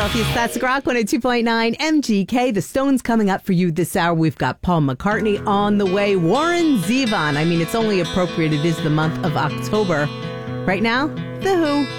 Philadelphia's Classic Rock 102.9 MGK. The Stones coming up for you this hour. We've got Paul McCartney on the way. Warren Zevon. I mean, it's only appropriate. It is the month of October. Right now, The Who.